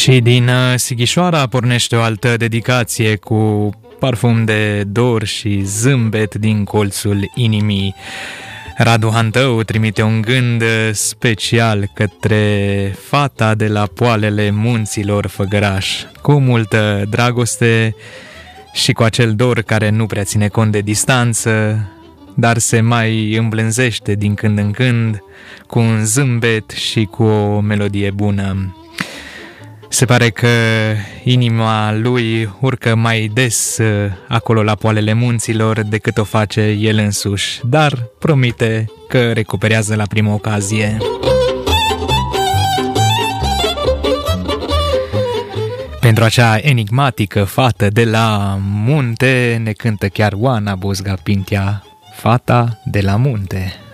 Și din Sighișoara pornește o altă dedicație cu parfum de dor și zâmbet din colțul inimii. Radu Hantău trimite un gând special către fata de la poalele munților Făgăraș, cu multă dragoste și cu acel dor care nu prea ține cont de distanță, dar se mai îmblânzește din când în când cu un zâmbet și cu o melodie bună. Se pare că inima lui urcă mai des acolo la poalele munților decât o face el însuși, dar promite că recuperează la prima ocazie. Pentru acea enigmatică fată de la munte ne cântă chiar Oana Buzga Pintea, Fata de la munte.